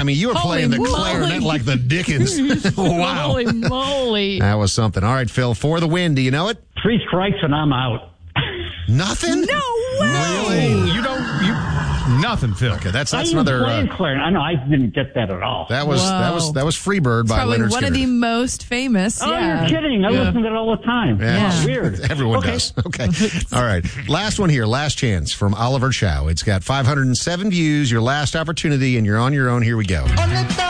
mean, you were playing the clarinet like the Dickens. Wow. Holy moly. That was something. All right, Phil, for the win. Do you know it? 3 strikes and I'm out. Nothing? No way. Really? Nothing, Phil. Okay, that's I another. playing clarinet. I know I didn't get that at all. That was Freebird by Probably Leonard one Skinner. of the most famous. Oh, you're kidding. I listen to it all the time. Yeah. Weird. Everyone does. Okay. All right. Last one here. Last chance from Oliver Chow. It's got 507 views. Your last opportunity, and you're on your own. Here we go.